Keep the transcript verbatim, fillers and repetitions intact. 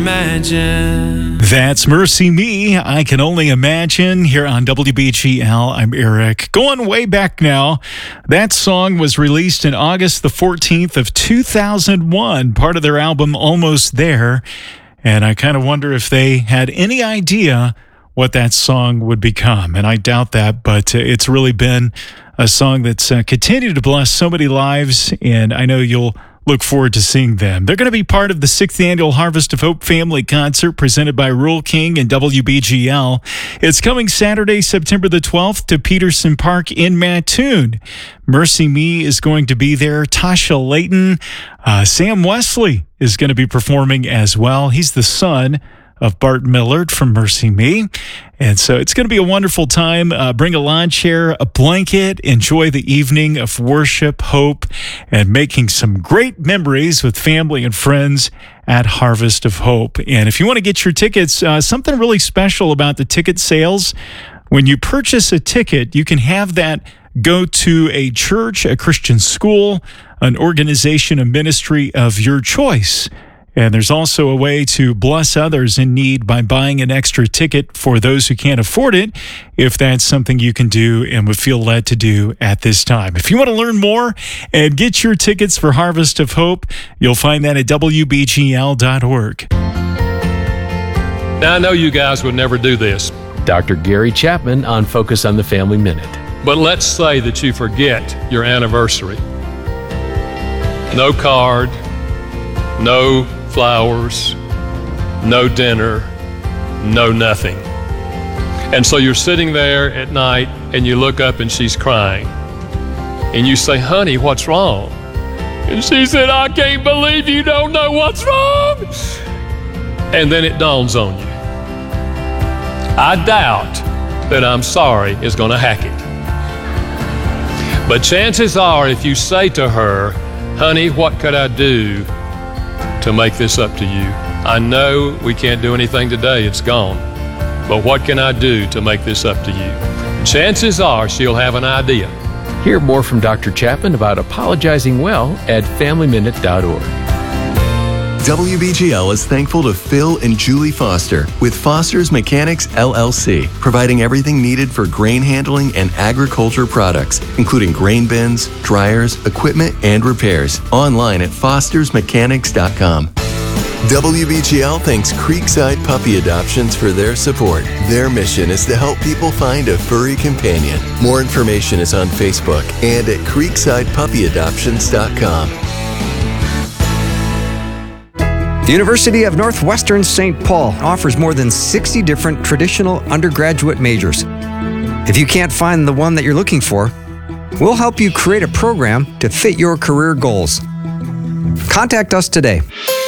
Imagine. That's Mercy Me, I Can Only Imagine, here on W B G L. I'm Eric. Going way back now, that song was released in August the fourteenth of two thousand one, part of their album Almost There, and I kind of wonder if they had any idea what that song would become, and I doubt that, but uh, it's really been a song that's uh, continued to bless so many lives, and I know you'll look forward to seeing them. They're going to be part of the sixth Annual Harvest of Hope Family Concert presented by Rural King and W B G L. It's coming Saturday, September the twelfth to Peterson Park in Mattoon. Mercy Me is going to be there. Tasha Layton, uh, Sam Wesley is going to be performing as well. He's the son of Bart Millard from Mercy Me. And so it's going to be a wonderful time. Uh, bring a lawn chair, a blanket, enjoy the evening of worship, hope, and making some great memories with family and friends at Harvest of Hope. And if you want to get your tickets, uh, something really special about the ticket sales, when you purchase a ticket, you can have that go to a church, a Christian school, an organization, a ministry of your choice. And there's also a way to bless others in need by buying an extra ticket for those who can't afford it, if that's something you can do and would feel led to do at this time. If you want to learn more and get your tickets for Harvest of Hope, you'll find that at W B G L dot org. Now, I know you guys would never do this. Doctor Gary Chapman on Focus on the Family Minute. But let's say that you forget your anniversary. No card, no flowers, no dinner, no nothing. And so you're sitting there at night and you look up and she's crying. And you say, honey, what's wrong? And she said, I can't believe you don't know what's wrong. And then it dawns on you. I doubt that I'm sorry is going to hack it. But chances are, if you say to her, honey, what could I do to make this up to you? I know we can't do anything today, it's gone. But what can I do to make this up to you? And chances are she'll have an idea. Hear more from Doctor Chapman about apologizing well at family minute dot org. W B G L is thankful to Phil and Julie Foster with Foster's Mechanics L L C, providing everything needed for grain handling and agriculture products, including grain bins, dryers, equipment, and repairs. Online at fosters mechanics dot com. W B G L thanks Creekside Puppy Adoptions for their support. Their mission is to help people find a furry companion. More information is on Facebook and at creekside puppy adoptions dot com. The University of Northwestern Saint Paul offers more than sixty different traditional undergraduate majors. If you can't find the one that you're looking for, we'll help you create a program to fit your career goals. Contact us today.